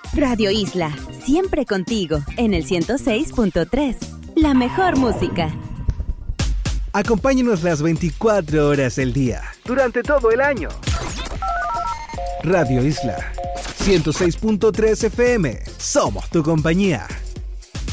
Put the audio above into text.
Radio Isla, siempre contigo, en el 106.3. La mejor música. Acompáñenos las 24 horas del día, durante todo el año. Radio Isla, 106.3 FM. Somos tu compañía.